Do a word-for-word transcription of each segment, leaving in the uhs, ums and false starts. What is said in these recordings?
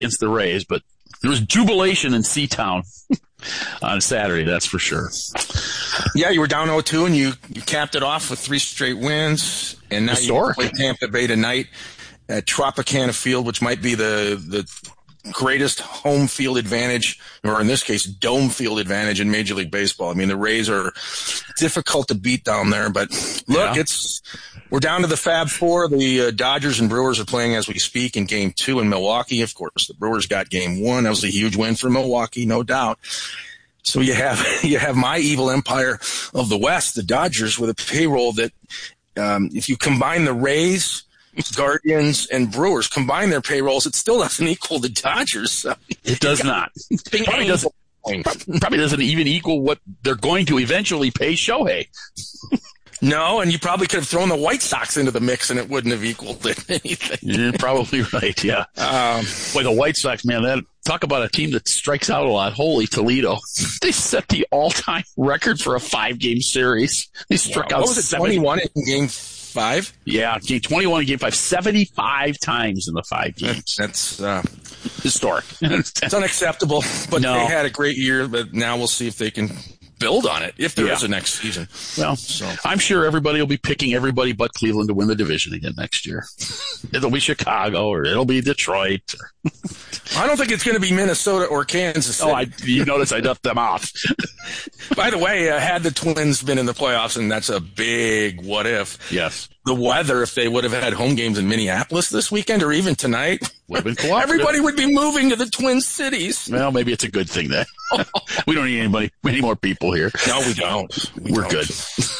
against the Rays, but there was jubilation in Seatown on Saturday, that's for sure. Yeah, you were down oh two, and you, you capped it off with three straight wins, and now Historic. you play Tampa Bay tonight at Tropicana Field, which might be the the greatest home field advantage, or in this case, dome field advantage in Major League Baseball. I mean, the Rays are difficult to beat down there, but look, Yeah. it's we're down to the Fab Four. The uh, Dodgers and Brewers are playing as we speak in Game Two in Milwaukee. Of course, the Brewers got Game One. That was a huge win for Milwaukee, no doubt. So you have you have my evil empire of the West, the Dodgers, with a payroll that, um, if you combine the Rays, Guardians, and Brewers, combine their payrolls, it still doesn't equal the Dodgers. So It does not. Probably doesn't, probably doesn't even equal what they're going to eventually pay Shohei. No, and you probably could have thrown the White Sox into the mix, and it wouldn't have equaled anything. You're probably right, yeah. Um, Boy, the White Sox, man, that talk about a team that strikes out a lot. Holy Toledo. They set the all-time record for a five-game series. They struck wow. out What was it, seventy twenty-one in Game Five? Yeah, game twenty-one in Game Five, seventy-five times in the five games. That's uh, historic. It's unacceptable, but No. they had a great year, but now we'll see if they can build on it, if there Yeah. is a next season. Well, So. I'm sure everybody will be picking everybody but Cleveland to win the division again next year. It'll be Chicago or it'll be Detroit. I don't think it's going to be Minnesota or Kansas City. Oh, I, you notice I left them off. By the way, uh, had the Twins been in the playoffs, and that's a big what if, Yes. the weather, if they would have had home games in Minneapolis this weekend or even tonight, Would have been cooperative. everybody would be moving to the Twin Cities. Well, maybe it's a good thing then. We don't need anybody, any more people here. No, we don't. We We're don't. good.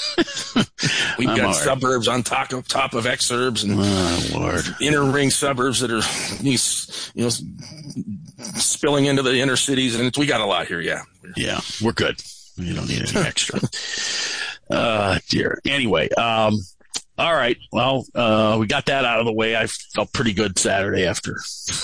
We've I'm got all right. suburbs on top of, top of exurbs and Oh, Lord. inner ring suburbs that are, you know, spilling into the inner cities, and it's, we got a lot here. Yeah. Yeah, we're good. You don't need any extra. uh, dear. Anyway, um, all right. Well, uh, we got that out of the way. I felt pretty good Saturday after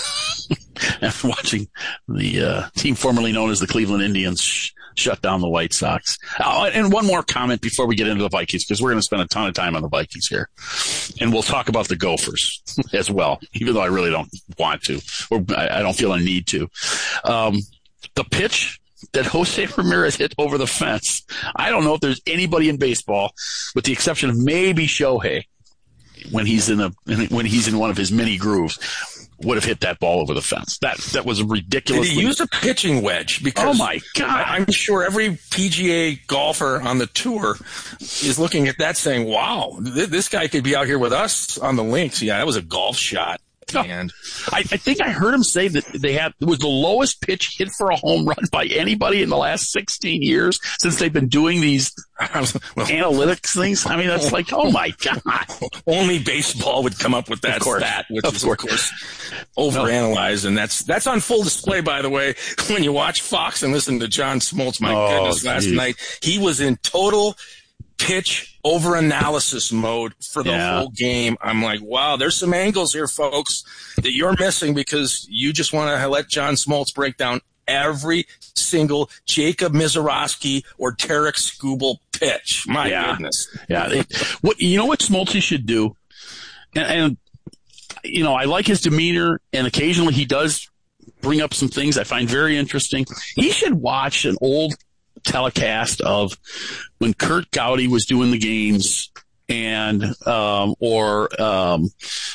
after watching the uh, team formerly known as the Cleveland Indians sh- shut down the White Sox. Oh, and one more comment before we get into the Vikings, because we're going to spend a ton of time on the Vikings here, and we'll talk about the Gophers as well, even though I really don't want to, or I, I don't feel a need to. Um, the pitch that Jose Ramirez hit over the fence, I don't know if there's anybody in baseball, with the exception of maybe Shohei, when he's in a when he's in one of his mini grooves, would have hit that ball over the fence. That that was ridiculous. Did he use a pitching wedge? Because Oh my God! I, I'm sure every P G A golfer on the tour is looking at that saying, "Wow, th- this guy could be out here with us on the links." Yeah, that was a golf shot. And I, I think I heard him say that they had it was the lowest pitch hit for a home run by anybody in the last sixteen years since they've been doing these well, analytics things. I mean, that's like, oh my God! only baseball would come up with that Of course. stat, which Of is course. of course overanalyzed, and that's that's on full display. By the way, when you watch Fox and listen to John Smoltz, my Oh, goodness, last geez. night he was in total pitch over analysis mode for the Yeah. whole game. I'm like, wow, there's some angles here, folks, that you're missing because you just want to let John Smoltz break down every single Jacob Mizorowski or Tarek Skubal pitch. My Yeah. goodness. Yeah, they, what you know what Smoltz should do, and, and you know I like his demeanor, and occasionally he does bring up some things I find very interesting. He should watch an old telecast of when Kurt Gowdy was doing the games, and um, or um,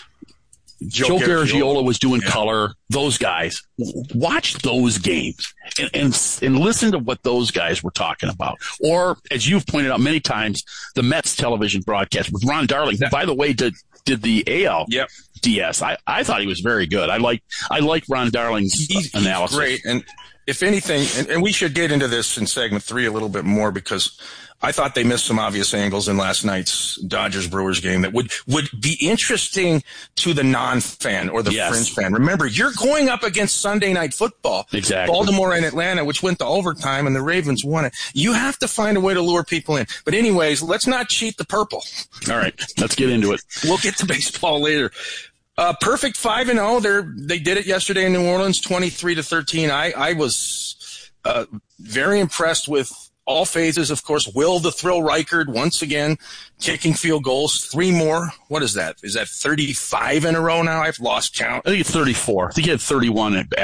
Joe, Joe Garagiola Garagiola was doing Yeah. color. Those guys, watch those games and, and and listen to what those guys were talking about. Or, as you've pointed out many times, the Mets television broadcast with Ron Darling, who, by the way, did did the A L Yep. D S. I, I thought he was very good. I like I like Ron Darling's He's, analysis. he's great. And if anything, and, and we should get into this in segment three a little bit more, because I thought they missed some obvious angles in last night's Dodgers-Brewers game that would, would be interesting to the non-fan or the Yes. fringe fan. Remember, you're going up against Sunday Night Football. Exactly. Baltimore and Atlanta, which went to overtime, and the Ravens won it. You have to find a way to lure people in. But anyways, let's not cheat the purple. All right, let's get into it. We'll get to baseball later. Uh, perfect five and oh. They they did it yesterday in New Orleans, twenty-three to thirteen. I I was uh, very impressed with all phases, of course. Will the Thrill Reichard once again kicking field goals, three more. What is that? Is that thirty-five in a row now? I've lost count. I think it's thirty-four. I think he had thirty-one at